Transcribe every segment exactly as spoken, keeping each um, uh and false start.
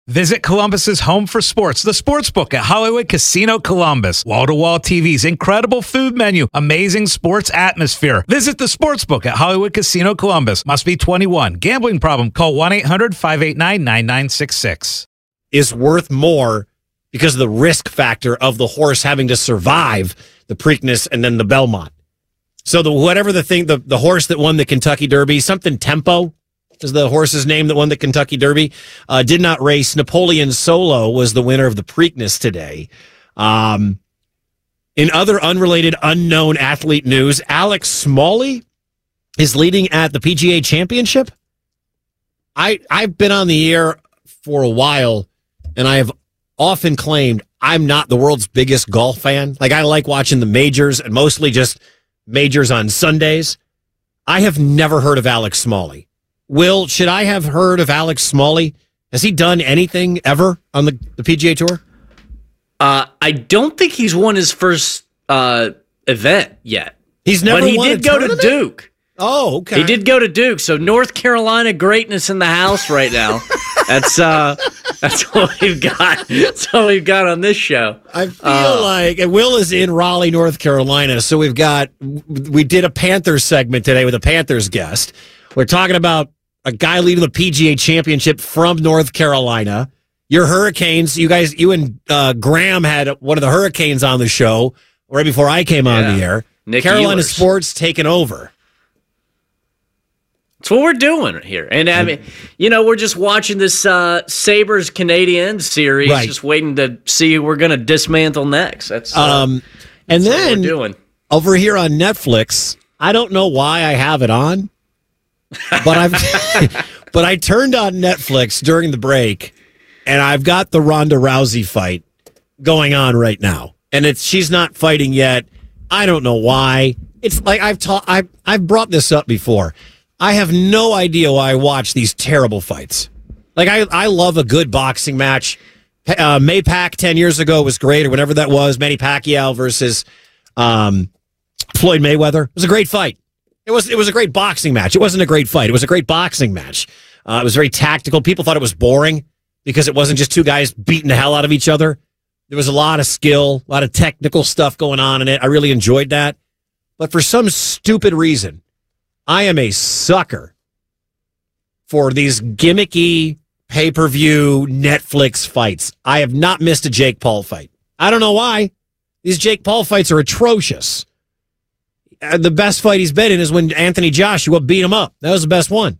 Visit Columbus's home for sports, the Sportsbook at Hollywood Casino Columbus. Wall-to-wall T Vs, incredible food menu, amazing sports atmosphere. Visit the Sportsbook at Hollywood Casino Columbus. Must be twenty-one. Gambling problem? Call one eight hundred five eight nine nine nine six six. Is worth more because of the risk factor of the horse having to survive the Preakness and then the Belmont. So the whatever the thing, the, the horse that won the Kentucky Derby, something Tempo is the horse's name that won the Kentucky Derby, uh, did not race. Napoleon Solo was the winner of the Preakness today. Um, in other unrelated, unknown athlete news, Alex Smalley is leading at the P G A Championship. I, I've been on the air for a while, and I have often claimed I'm not the world's biggest golf fan. Like, I like watching the majors and mostly just majors on Sundays. I have never heard of Alex Smalley. Will, should I have heard of Alex Smalley? Has he done anything ever on the, the P G A Tour? Uh, I don't think he's won his first uh, event yet. He's never But he won did a go tournament? to Duke. Oh, okay. He did go to Duke. So North Carolina greatness in the house right now. That's uh, that's what we've got. That's what we've got on this show. I feel Uh, like and Will is in Raleigh, North Carolina. So we've got we did a Panthers segment today with a Panthers guest. We're talking about a guy leading the P G A Championship from North Carolina. Your Hurricanes, you guys, you and uh, Graham had one of the Hurricanes on the show right before I came on Yeah. the air. Nick Carolina Ehlers. sports taking over. That's what we're doing here. And I mean, you know, we're just watching this uh, Sabres Canadian series, Right. just waiting to see who we're going to dismantle next. That's uh, Um, and that's then what we're doing. over here on Netflix, I don't know why I have it on, but I've but I turned on Netflix during the break, and I've got the Ronda Rousey fight going on right now, and it's she's not fighting yet. I don't know why. It's like I've taught I've I've brought this up before. I have no idea why I watch these terrible fights. Like I I love a good boxing match. Uh, Maypac ten years ago was great, or whatever that was. Manny Pacquiao versus um, Floyd Mayweather. It was a great fight. It was it was a great boxing match. It wasn't a great fight. It was a great boxing match. Uh, it was very tactical. People thought it was boring because it wasn't just two guys beating the hell out of each other. There was a lot of skill, a lot of technical stuff going on in it. I really enjoyed that. But for some stupid reason, I am a sucker for these gimmicky pay-per-view Netflix fights. I have not missed a Jake Paul fight. I don't know why. These Jake Paul fights are atrocious. Uh, the best fight he's been in is when Anthony Joshua beat him up. That was the best one.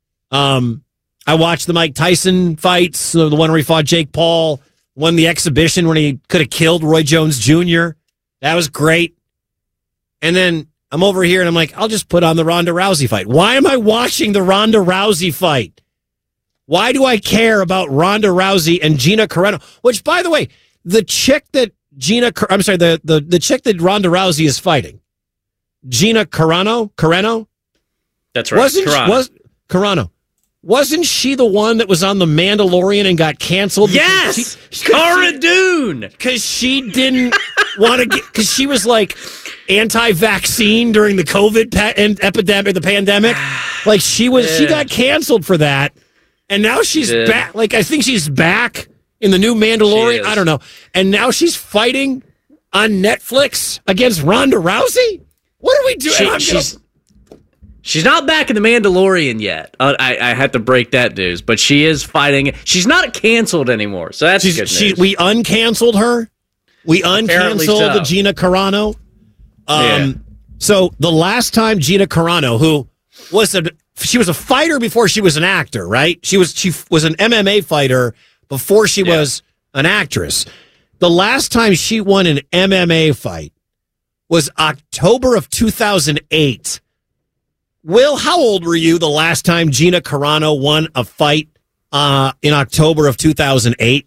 Um, I watched the Mike Tyson fights, the one where he fought Jake Paul, won the exhibition when he could have killed Roy Jones Junior That was great. And then I'm over here and I'm like, I'll just put on the Ronda Rousey fight. Why am I watching the Ronda Rousey fight? Why do I care about Ronda Rousey and Gina Carano? Which, by the way, the chick that Gina, I'm sorry, the, the, the chick that Ronda Rousey is fighting, Gina Carano, Carano? That's right. Wasn't Carano. was Carano? Wasn't she the one that was on The Mandalorian and got canceled? Yes, she, Cara Dune. Because she didn't want to get, because she was like anti-vaccine during the COVID pa- and epidemic, the pandemic. Like she was, yeah. she got canceled for that, and now she's yeah. back. Like I think she's back in the new Mandalorian. I don't know, and now she's fighting on Netflix against Ronda Rousey. What are we doing? She, I'm she's, gonna... she's not back in the Mandalorian yet. Uh, I, I had to break that news, but she is fighting. She's not canceled anymore, so that's she's, good news. She, we uncanceled her. We uncanceled so. the Gina Carano. Um, yeah. So the last time Gina Carano, who was a she was a fighter before she was an actor, right? She was she was an M M A fighter before she yeah. was an actress. The last time she won an M M A fight was October of two thousand eight. Will, how old were you the last time Gina Carano won a fight uh, in October of two thousand eight?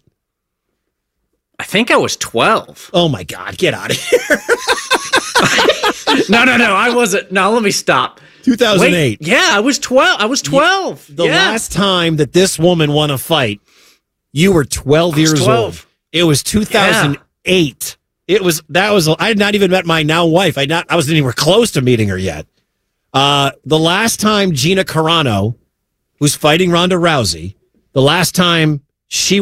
I think I was twelve. Oh, my God. Get out of here. no, no, no. I wasn't. No, let me stop. two thousand eight. Wait, yeah, I was twelve. I was twelve. The yeah. last time that this woman won a fight, you were twelve years twelve. old. It was two thousand eight. Yeah. It was, that was, I had not even met my now wife. I not, I wasn't anywhere close to meeting her yet. Uh, the last time Gina Carano, who's fighting Ronda Rousey, the last time she